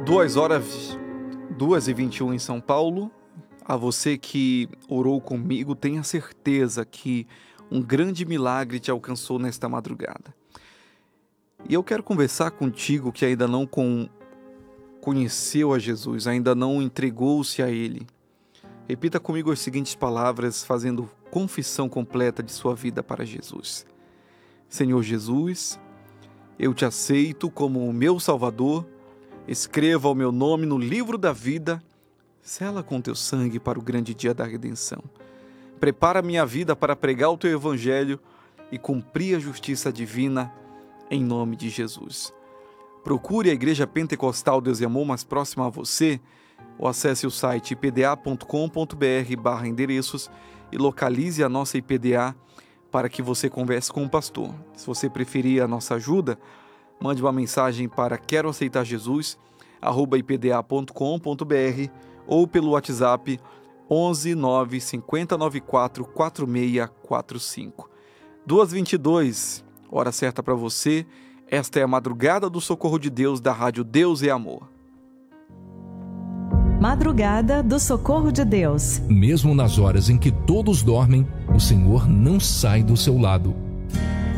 2h21 em São Paulo. A você que orou comigo, tenha certeza que um grande milagre te alcançou nesta madrugada. E eu quero conversar contigo que ainda não conheceu a Jesus, ainda não entregou-se a Ele. Repita comigo as seguintes palavras, fazendo confissão completa de sua vida para Jesus. Senhor Jesus, eu te aceito como o meu Salvador. Escreva o meu nome no livro da vida, sela com teu sangue para o grande dia da redenção. Prepara minha vida para pregar o teu evangelho e cumprir a justiça divina, em nome de Jesus. Procure a Igreja Pentecostal Deus e Amor mais próxima a você, ou acesse o site ipda.com.br/endereços e localize a nossa IPDA para que você converse com o pastor. Se você preferir a nossa ajuda, mande uma mensagem para queroaceitarjesus@ipda.com.br ou pelo WhatsApp 11 9 50 94 4645. 2h22, hora certa para você. Esta é a Madrugada do Socorro de Deus da Rádio Deus e Amor. Madrugada do Socorro de Deus. Mesmo nas horas em que todos dormem, o Senhor não sai do seu lado.